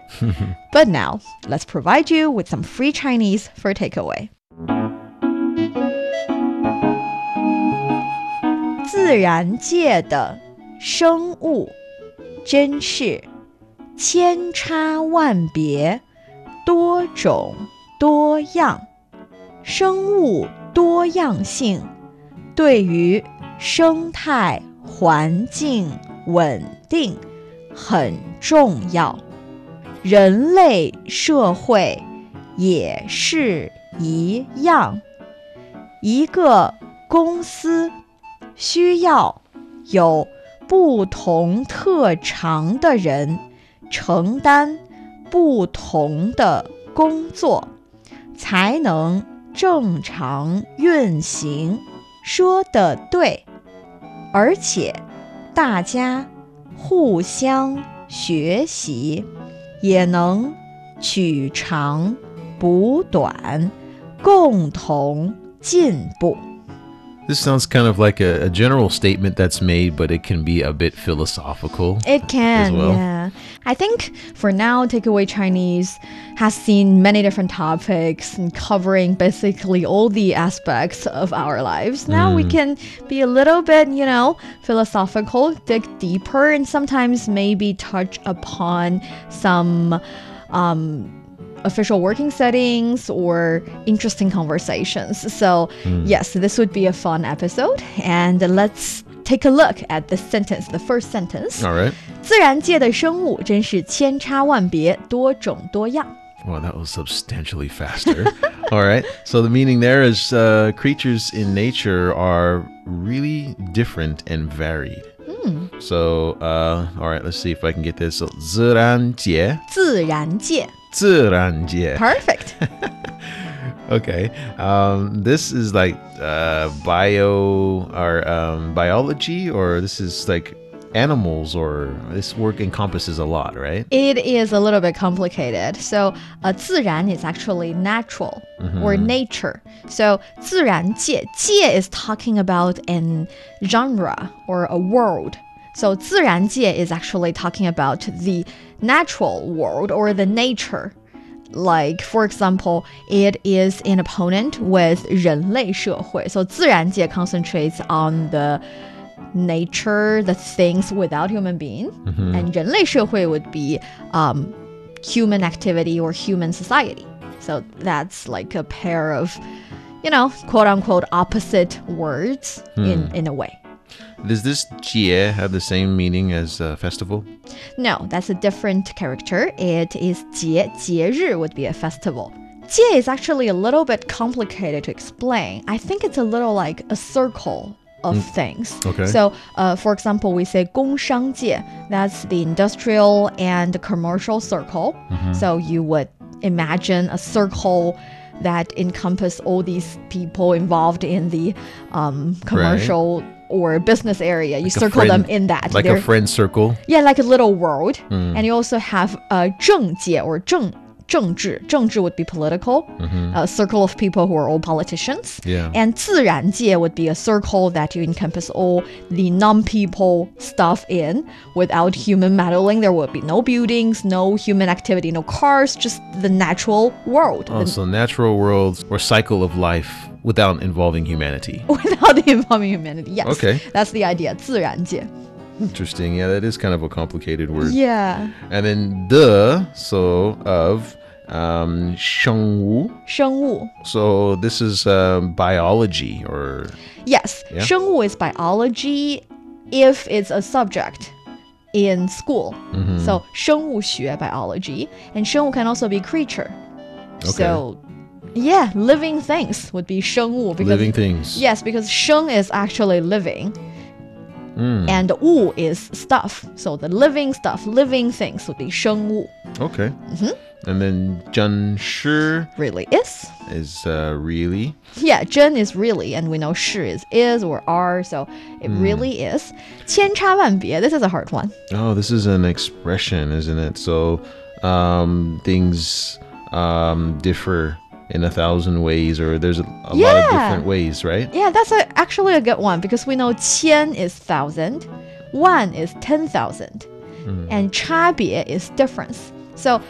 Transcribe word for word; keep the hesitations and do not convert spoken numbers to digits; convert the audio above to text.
But now, let's provide you with some free Chinese for takeaway. 自然界的生物真是千差万别，多种多样。生物多样性对于生态环境稳定很重要。人类社会也是一样。一个公司需要有不同特长的人承担不同的工作，才能正常运行。说得对，而且大家互相学习，也能取长补短，共同进步。 This sounds kind of like a, a general statement that's made, but it can be a bit philosophical. It can, as well. yeah. I think for now, Takeaway Chinese has seen many different topics and covering basically all the aspects of our lives. Now mm. we can be a little bit, you know, philosophical, dig deeper, and sometimes maybe touch upon some um official working settings or interesting conversations. So mm. yes, this would be a fun episode. And let's take a look at the sentence, the first sentence. All right. 自然界的生物真是千差万别，多种多样。 Wow, that was substantially faster. All right. So the meaning there is uh, creatures in nature are really different and varied. Mm. So, uh, all right, let's see if I can get this. So, 自然界. 自然界. 自然界. Perfect. Okay. Um, this is like uh, bio or um, biology, or this is like animals, or this work encompasses a lot, right? It is a little bit complicated. So, uh, 自然 is actually natural mm-hmm. or nature. So, 自然界, 界 is talking about an genre or a world. So, 自然界 is actually talking about the natural world or the nature. Like, for example, it is an opponent with 人类社会. So, 自然界 concentrates on the nature, the things without human being. Mm-hmm. And 人类社会 would be um, human activity or human society. So, that's like a pair of, you know, quote unquote opposite words hmm. in, in a way. Does this 节 have the same meaning as uh, festival? No, that's a different character. It is 节, 节日 would be a festival. 节 is actually a little bit complicated to explain. I think it's a little like a circle of mm. things. Okay. So, uh, for example, we say 工商界. That's the industrial and commercial circle. Mm-hmm. So you would imagine a circle that encompass all these people involved in the um, commercial right. or business area. You like circle friend, them in that. Like They're, a friend circle? Yeah, like a little world. Mm. And you also have uh, 政界 or 政政治. 政治 would be political. Mm-hmm. A circle of people who are all politicians. Yeah. And 自然界 would be a circle that you encompass all the non-people stuff in. Without human meddling, there would be no buildings, no human activity, no cars, just the natural world. Oh, so natural world or cycle of life without involving humanity. Without involving humanity, yes. Okay. That's the idea, 自然界. Interesting. Yeah, that is kind of a complicated word. Yeah. And then the, so of um, 生物. 生物. So this is um, biology or... Yes. Yeah? 生物 is biology if it's a subject in school. Mm-hmm. So 生物学 biology. And 生物 can also be creature. Okay. So, yeah, living things would be 生物. Because, living things. Yes, because 生 is actually living. Mm. And 物 is stuff. So the living stuff, living things would be 生物. Okay. Mm-hmm. And then 真是 really is. Is uh, really. Yeah, 真 is really. And we know 是 is is or are. So it mm. really is. 千差万别. This is a hard one. Oh, this is an expression, isn't it? So um, things um, differ in a thousand ways, or there's a, a yeah. lot of different ways, right? Yeah, that's a, actually a good one because we know 千 is thousand, 万 is ten thousand, mm. and 差别 is difference. So